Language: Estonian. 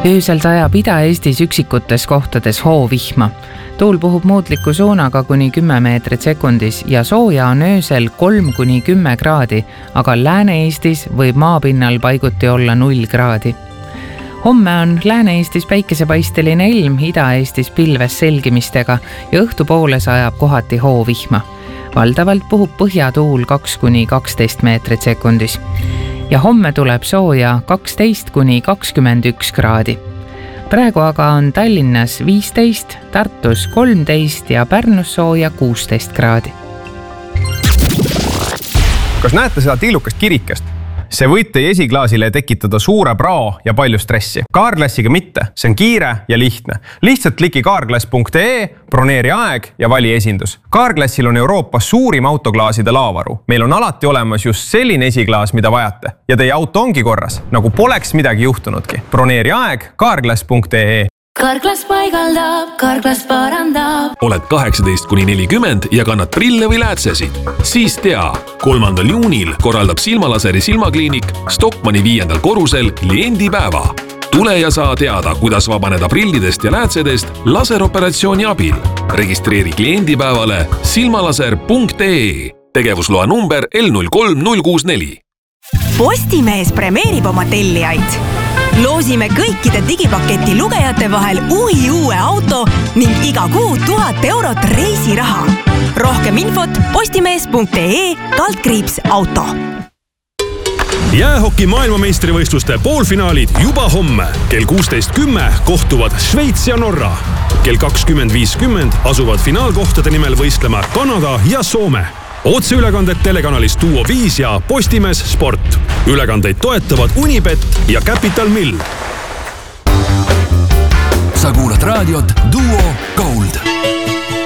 Öösel sajab Ida-Eestis üksikutes kohtades hoovihma. Tuul puhub muutliku suunaga kuni 10 meetrit sekundis ja sooja on öösel 3–10 kraadi, aga Lääne-Eestis võib maapinnal paiguti olla 0 kraadi. Homme on Lääne-Eestis päikesepaisteline ilm, Ida-Eestis pilves selgimistega ja õhtupoole sajab kohati hoovihma. Valdavalt puhub põhjatuul 2–12 meetrit sekundis. Ja homme tuleb sooja 12–21 kraadi. Praegu aga on Tallinnas 15, Tartus 13 ja Pärnus sooja 16 kraadi. Kas näete seda tillukast kirikest? See võib teie esiklaasile tekitada suure prao ja palju stressi. Carglassiga mitte, see on kiire ja lihtne. Lihtsalt kliki carglass.ee, broneeri aeg ja vali esindus. Carglassil on Euroopas suurim autoklaaside laovaru. Meil on alati olemas just selline esiklaas, mida vajate. Ja teie auto ongi korras, nagu poleks midagi juhtunudki. Broneeri aeg carglass.ee. Carglass paigaldab, Carglass parandab. Oled 18–40 ja kannad prille või läätsesid? Siis tea, 3. juunil korraldab Silmalaseri silmakliinik Stockmanni 5. korrusel kliendipäeva. Tule ja saa teada, kuidas vabaneda prillidest ja läätsedest laseroperatsiooni abil. Registreeri kliendipäevale silmalaser.ee. Tegevusloa number L03064. Postimees premeerib oma tellijaid. Loosime kõikide digipaketi lugejate vahel uue auto ning iga kuu 1000 eurot reisiraha. Rohkem infot postimees.ee/auto. Jäähoki maailmameistrivõistluste poolfinaalid juba homme. Kell 16:10 kohtuvad Šveits ja Norra. Kell 20:50 asuvad finaalkohtade nimel võistlema Kanada ja Soome. Otseülekanded telekanalis Duo 5 ja Postimees Sport. Ülekandeid toetavad Unibet ja Capital Mill. Sa kuulad raadiot Duo Gold.